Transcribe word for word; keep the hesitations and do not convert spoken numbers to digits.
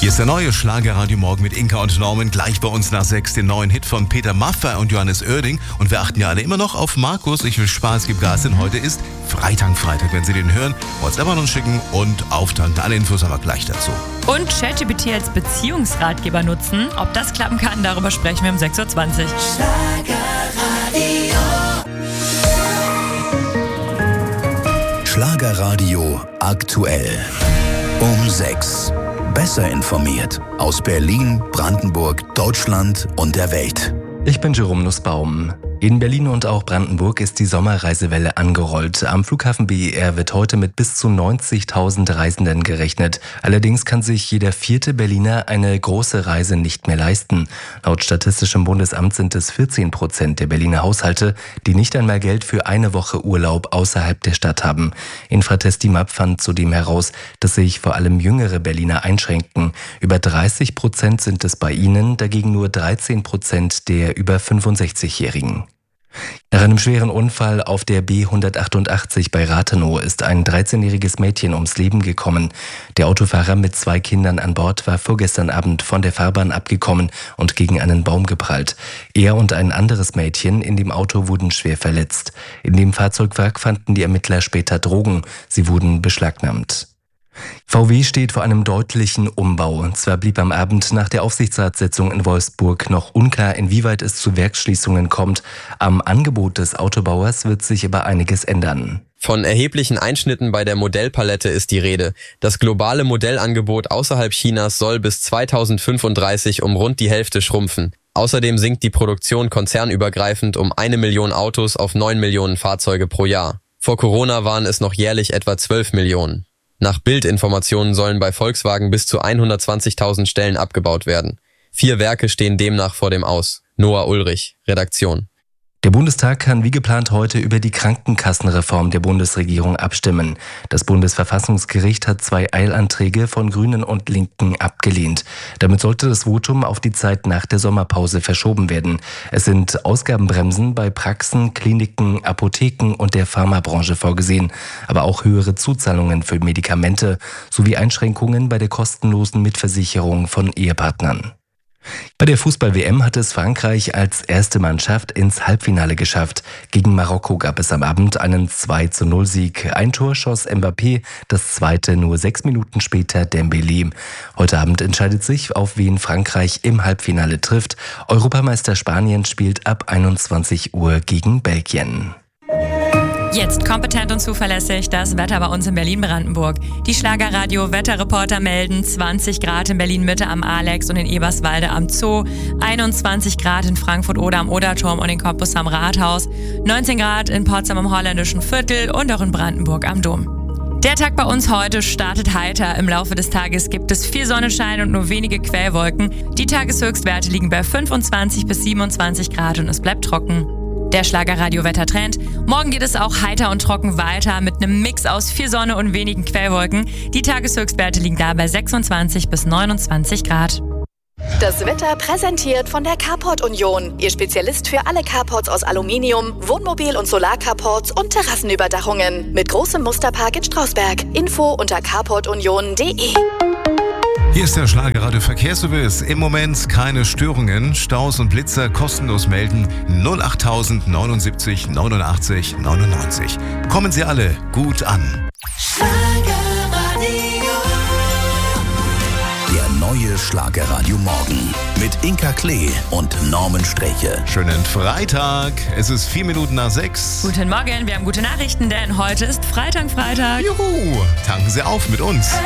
Hier ist der neue Schlagerradio Morgen mit Inka und Norman. Gleich bei uns nach sechs den neuen Hit von Peter Maffay und Johannes Oerding. Und wir achten ja alle immer noch auf Markus. Ich will Spaß, gib Gas, denn heute ist Freitag, Freitag. Wenn Sie den hören, WhatsApp an uns schicken und auftanken. Alle Infos aber gleich dazu. Und ChatGPT als Beziehungsratgeber nutzen. Ob das klappen kann, darüber sprechen wir um sechs Uhr zwanzig. Schlagerradio. Schlagerradio aktuell. Um sechs. Besser informiert aus Berlin, Brandenburg, Deutschland und der Welt. Ich bin Jerome Nussbaum. In Berlin und auch Brandenburg ist die Sommerreisewelle angerollt. Am Flughafen B E R wird heute mit bis zu neunzigtausend Reisenden gerechnet. Allerdings kann sich jeder vierte Berliner eine große Reise nicht mehr leisten. Laut Statistischem Bundesamt sind es vierzehn Prozent der Berliner Haushalte, die nicht einmal Geld für eine Woche Urlaub außerhalb der Stadt haben. Infratest DIMAP fand zudem heraus, dass sich vor allem jüngere Berliner einschränken. Über dreißig Prozent sind es bei ihnen, dagegen nur dreizehn Prozent der über fünfundsechzigjährigen. Nach einem schweren Unfall auf der B hundertachtundachtzig bei Rathenow ist ein dreizehnjähriges Mädchen ums Leben gekommen. Der Autofahrer mit zwei Kindern an Bord war vorgestern Abend von der Fahrbahn abgekommen und gegen einen Baum geprallt. Er und ein anderes Mädchen in dem Auto wurden schwer verletzt. In dem Fahrzeugwrack fanden die Ermittler später Drogen. Sie wurden beschlagnahmt. V W steht vor einem deutlichen Umbau. Zwar blieb am Abend nach der Aufsichtsratssitzung in Wolfsburg noch unklar, inwieweit es zu Werksschließungen kommt. Am Angebot des Autobauers wird sich aber einiges ändern. Von erheblichen Einschnitten bei der Modellpalette ist die Rede. Das globale Modellangebot außerhalb Chinas soll bis zweitausendfünfunddreißig um rund die Hälfte schrumpfen. Außerdem sinkt die Produktion konzernübergreifend um eine Million Autos auf neun Millionen Fahrzeuge pro Jahr. Vor Corona waren es noch jährlich etwa zwölf Millionen. Nach Bild-Informationen sollen bei Volkswagen bis zu hundertzwanzigtausend Stellen abgebaut werden. Vier Werke stehen demnach vor dem Aus. Noah Ulrich, Redaktion. Der Bundestag kann wie geplant heute über die Krankenkassenreform der Bundesregierung abstimmen. Das Bundesverfassungsgericht hat zwei Eilanträge von Grünen und Linken abgelehnt. Damit sollte das Votum auf die Zeit nach der Sommerpause verschoben werden. Es sind Ausgabenbremsen bei Praxen, Kliniken, Apotheken und der Pharmabranche vorgesehen, aber auch höhere Zuzahlungen für Medikamente sowie Einschränkungen bei der kostenlosen Mitversicherung von Ehepartnern. Bei der Fußball-W M hat es Frankreich als erste Mannschaft ins Halbfinale geschafft. Gegen Marokko gab es am Abend einen zwei zu null Sieg. Ein Tor schoss Mbappé, das zweite nur sechs Minuten später Dembélé. Heute Abend entscheidet sich, auf wen Frankreich im Halbfinale trifft. Europameister Spanien spielt ab einundzwanzig Uhr gegen Belgien. Jetzt kompetent und zuverlässig das Wetter bei uns in Berlin-Brandenburg. Die Schlagerradio-Wetterreporter melden zwanzig Grad in Berlin-Mitte am Alex und in Eberswalde am Zoo, einundzwanzig Grad in Frankfurt-Oder am Oderturm und in Cottbus am Rathaus, neunzehn Grad in Potsdam im Holländischen Viertel und auch in Brandenburg am Dom. Der Tag bei uns heute startet heiter. Im Laufe des Tages gibt es viel Sonnenschein und nur wenige Quellwolken. Die Tageshöchstwerte liegen bei fünfundzwanzig bis siebenundzwanzig Grad und es bleibt trocken. Der Schlagerradio-Wettertrend. Morgen geht es auch heiter und trocken weiter mit einem Mix aus viel Sonne und wenigen Quellwolken. Die Tageshöchstwerte liegen da bei sechsundzwanzig bis neunundzwanzig Grad. Das Wetter präsentiert von der Carport Union. Ihr Spezialist für alle Carports aus Aluminium, Wohnmobil- und Solarcarports und Terrassenüberdachungen. Mit großem Musterpark in Strausberg. Info unter carport union punkt de. Hier ist der Schlagerradio Verkehrsservice. Im Moment keine Störungen. Staus und Blitzer kostenlos melden. null acht null null neun neunundachtzig neunundneunzig. Kommen Sie alle gut an. Der neue Schlagerradio Morgen mit Inka Klee und Norman Streche. Schönen Freitag. Es ist vier Minuten nach sechs. Guten Morgen, wir haben gute Nachrichten, denn heute ist Freitag, Freitag. Juhu, tanken Sie auf mit uns.